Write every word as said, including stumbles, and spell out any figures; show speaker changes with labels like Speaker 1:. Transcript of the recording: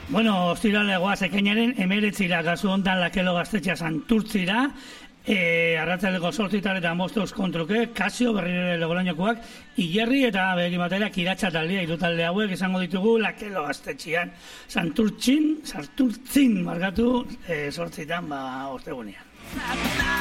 Speaker 1: Bueno, ostirale goaz ekainaren emeretzira gazu hontan Lakelo gaztetxea Santurtzira, e, arratzaldeko sortzitar eta mostoz kontruke, Kasio berrire Logolainokoak, Ilerri eta begi batera Kiratxa taldea, hiru talde hauek izango ditugu Lakelo gaztetxean, Santurtzin, Santurtzin, markatu, e, sortzitan, ba, ostegunean.